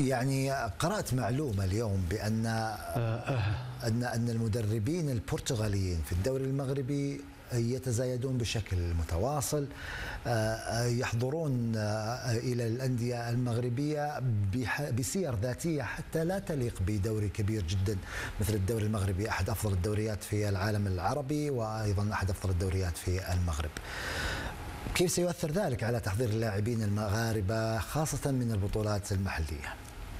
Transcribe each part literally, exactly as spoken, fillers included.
يعني قرأت معلومة اليوم بأن أن أن المدربين البرتغاليين في الدوري المغربي يتزايدون بشكل متواصل، يحضرون إلى الأندية المغربية بسير ذاتية حتى لا تليق بدوري كبير جدا مثل الدوري المغربي، أحد أفضل الدوريات في العالم العربي وأيضا أحد أفضل الدوريات في المغرب. كيف سيؤثر ذلك على تحضير اللاعبين المغاربة خاصة من البطولات المحلية؟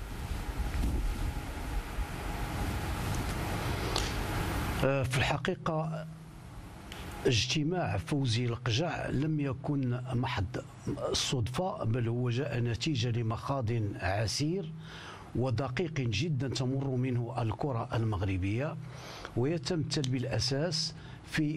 في الحقيقة اجتماع فوزي القجع لم يكن محض صدفة، بل هو جاء نتيجة لمخاض عسير ودقيق جدا تمر منه الكرة المغربية، ويتمثل بالأساس في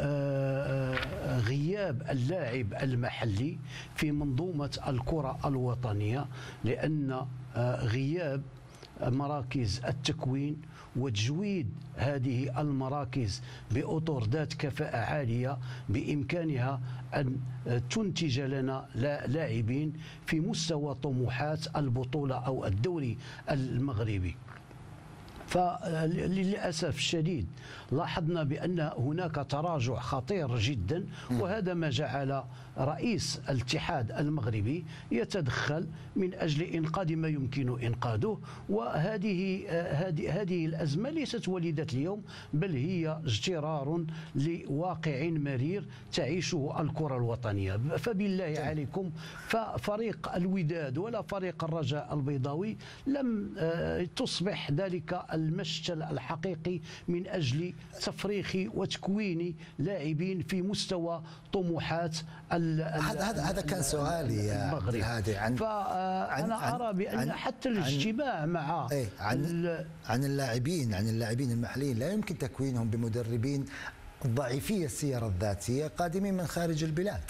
غياب اللاعب المحلي في منظومة الكرة الوطنية، لأن غياب مراكز التكوين وتجويد هذه المراكز بأطر ذات كفاءة عالية بإمكانها أن تنتج لنا لاعبين في مستوى طموحات البطولة أو الدوري المغربي. فللأسف الشديد لاحظنا بأن هناك تراجع خطير جدا، وهذا ما جعل رئيس الاتحاد المغربي يتدخل من أجل إنقاذ ما يمكن إنقاذه. وهذه هذه هذه الأزمة ليست وليدة اليوم، بل هي اجترار لواقع مرير تعيشه الكرة الوطنية. فبالله عليكم، ففريق الوداد ولا فريق الرجاء البيضاوي لم تصبح ذلك المشتل الحقيقي من أجل تفريخ وتكوين لاعبين في مستوى طموحات هذا هذا هذا كان سؤالي يا هادي. عن فأنا عن أرى بأن عن حتى الاجتماع مع ايه عن عن اللاعبين عن اللاعبين المحليين لا يمكن تكوينهم بمدربين ضعيفي السير الذاتية قادمين من خارج البلاد.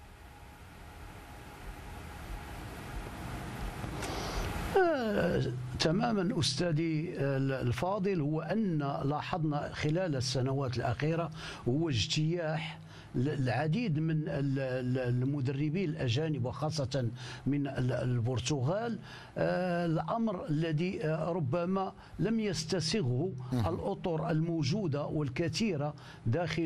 آه تماما أستاذي الفاضل، هو أن لاحظنا خلال السنوات الأخيرة هو اجتياح العديد من المدربين الأجانب وخاصة من البرتغال، الأمر الذي ربما لم يستسغه الأطر الموجودة والكثيرة داخل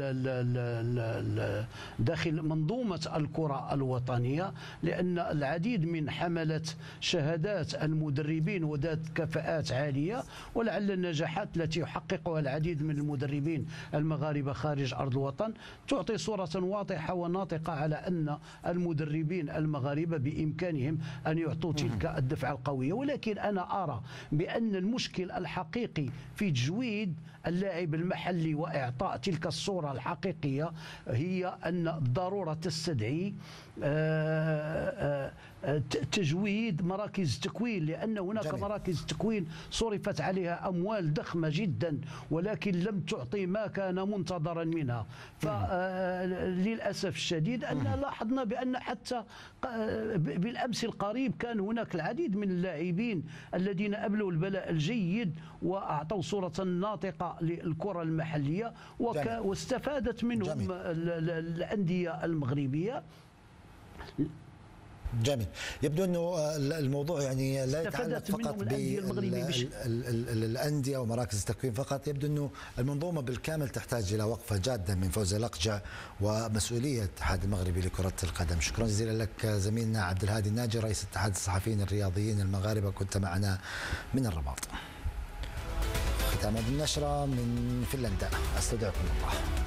داخل منظومة الكرة الوطنية، لأن العديد من حملة شهادات المدربين وذات كفاءات عالية، ولعل النجاحات التي يحققها العديد من المدربين المغاربة خارج أرض الوطن تعطي صورة واضحة وناطقة على أن المدربين المغاربة بإمكانهم أن يعطوا تلك الدفعة القوية. ولكن أنا أرى بأن المشكل الحقيقي في تجويد اللاعب المحلي وإعطاء تلك الصورة الحقيقية هي أن الضرورة تستدعي تجويد مراكز تكوين، لأن هناك جميل. مراكز تكوين صرفت عليها أموال ضخمة جدا ولكن لم تعطي ما كان منتظرا منها. فللأسف الشديد أن لاحظنا بأن حتى بالأمس القريب كان هناك العديد من اللاعبين الذين أبلوا البلاء الجيد وأعطوا صورة ناطقة للكرة المحلية واستفادت منهم جميل. الأندية المغربية. جميل. يبدو أنه الموضوع يعني لا يتعلق فقط بالأندية ومراكز التكوين فقط، يبدو أنه المنظومة بالكامل تحتاج إلى وقفة جادة من فوزي الأقجع ومسؤولية الاتحاد المغربي لكرة القدم. شكرا جزيلا لك زميلنا عبد الهادي الناجي رئيس اتحاد الصحفيين الرياضيين المغاربة، كنت معنا من الرباط. ختام النشرة من فنلندا، استودعكم الله.